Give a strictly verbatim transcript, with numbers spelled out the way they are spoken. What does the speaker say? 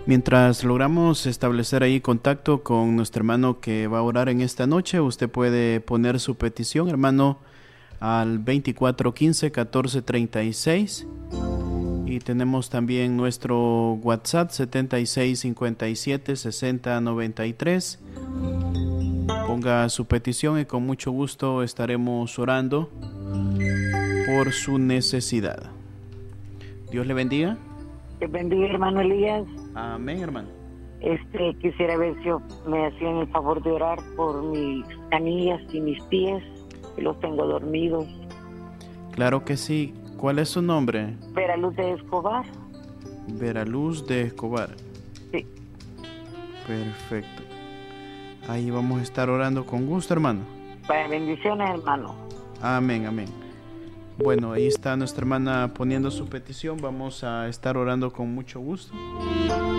Mientras logramos establecer ahí contacto con nuestro hermano que va a orar en esta noche, usted puede poner su petición, hermano, al veinticuatro quince catorce treinta y seis. Y tenemos también nuestro WhatsApp setenta y seis cincuenta y siete sesenta noventa y tres. Ponga su petición y con mucho gusto estaremos orando por su necesidad. Dios le bendiga. Te bendiga, hermano Elías. Amén, hermano. Este, quisiera ver si me hacían el favor de orar por mis canillas y mis pies, que los tengo dormidos. Claro que sí. ¿Cuál es su nombre? Veraluz de Escobar. Veraluz de Escobar. Sí. Perfecto. Ahí vamos a estar orando con gusto, hermano. Para bendiciones, hermano. Amén, amén. Bueno, ahí está nuestra hermana poniendo su petición. Vamos a estar orando con mucho gusto.